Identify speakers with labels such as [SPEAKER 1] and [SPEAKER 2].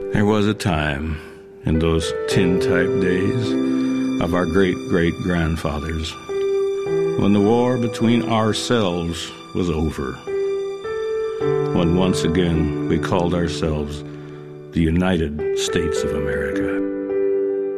[SPEAKER 1] There was a time in those tin-type days of our great-great-grandfathers when the war between ourselves was over, when once again we called ourselves the United States of America.